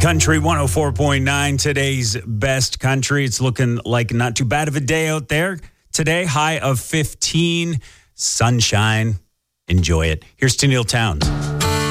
Country 104.9, today's best country. It's looking like not too bad of a day out there today. High of 15, sunshine. Enjoy it. Here's Tenille Townes.